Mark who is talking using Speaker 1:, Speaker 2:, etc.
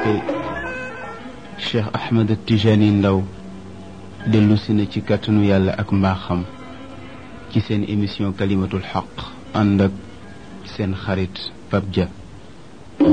Speaker 1: soppe Cheikh Ahmed Tijani Ndaw dellu si na ci kàttanu yàlla ak mbaaxam ci seen émission kalimatul xaq ànd ak seen xarit Pape Dia.